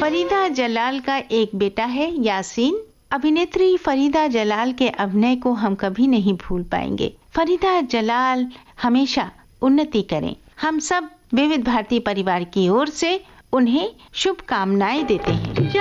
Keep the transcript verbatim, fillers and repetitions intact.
फरीदा जलाल का एक बेटा है यासीन। अभिनेत्री फरीदा जलाल के अभिनय को हम कभी नहीं भूल पाएंगे। फरीदा जलाल हमेशा उन्नति करें। हम सब विविध भारती परिवार की ओर से उन्हें शुभकामनाएं देते हैं।